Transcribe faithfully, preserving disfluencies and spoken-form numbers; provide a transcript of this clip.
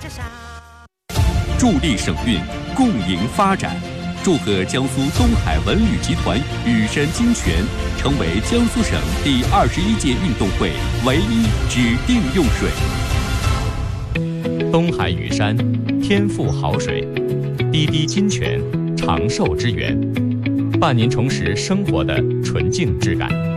助力省运，共赢发展。祝贺江苏东海文旅集团雨山金泉成为江苏省第二十一届运动会唯一指定用水。 东海雨山，天赋好水，滴滴金泉，长寿之源，伴您重拾生活的纯净质感。